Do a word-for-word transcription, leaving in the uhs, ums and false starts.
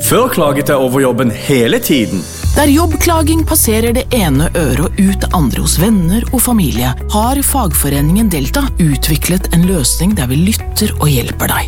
Før klaget jeg over jobben hele tiden. Der jobbklaging passerer det ene øret og ut det andre hos venner og familie, har fagforeningen Delta utviklet en løsning der vi lytter og hjelper deg.